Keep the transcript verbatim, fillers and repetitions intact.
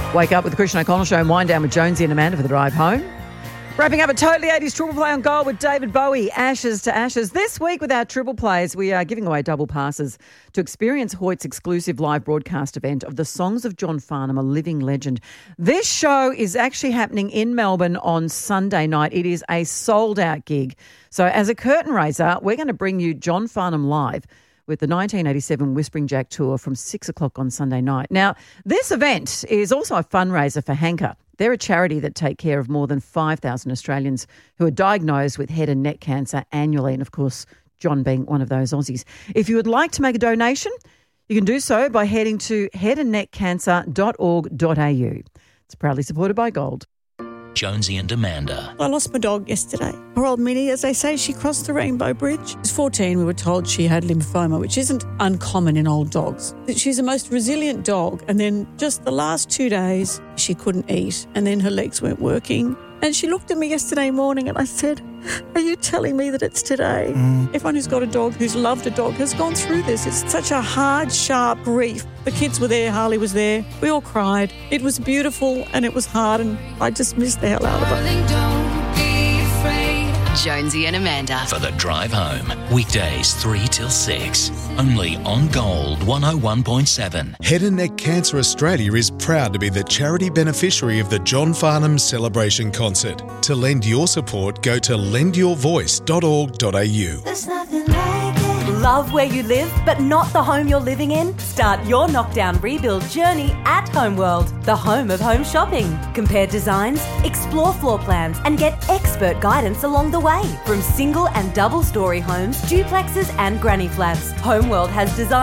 Wake up with the Christian O'Connell Show and wind down with Jonesy and Amanda for the drive home. Wrapping up a Totally eighties Triple Play on Gold with David Bowie, Ashes to Ashes. This week with our Triple Plays, we are giving away double passes to experience Hoyt's exclusive live broadcast event of the Songs of John Farnham, a living legend. This show is actually happening in Melbourne on Sunday night. It is a sold-out gig. So as a curtain raiser, we're going to bring you John Farnham live with the nineteen eighty-seven Whispering Jack tour from six o'clock on Sunday night. Now, this event is also a fundraiser for Hanker. They're a charity that take care of more than five thousand Australians who are diagnosed with head and neck cancer annually, and of course, John being one of those Aussies. If you would like to make a donation, you can do so by heading to head and neck cancer dot org dot a u. It's proudly supported by Gold. Jonesy and Amanda. I lost my dog yesterday. Poor old Minnie, as they say, she crossed the Rainbow Bridge. She was fourteen, we were told she had lymphoma, which isn't uncommon in old dogs. She's the most resilient dog, and then just the last two days, she couldn't eat, and then her legs weren't working. And she looked at me yesterday morning and I said, are you telling me that it's today? Mm. Everyone who's got a dog, who's loved a dog, has gone through this. It's such a hard, sharp grief. The kids were there, Harley was there. We all cried. It was beautiful and it was hard, and I just missed the hell out of it. Jonesy and Amanda. For the drive home. Weekdays three till six. Only on Gold one oh one point seven. Head and Neck Cancer Australia is proud to be the charity beneficiary of the John Farnham Celebration Concert. To lend your support, go to lend your voice dot org dot a u. There's nothing like it. Love where you live, but not the home you're living in? Start your knockdown rebuild journey at Homeworld, the home of home shopping. Compare designs, explore floor plans, and get expert guidance along the way. From single and double story homes, duplexes, and granny flats, Homeworld has designed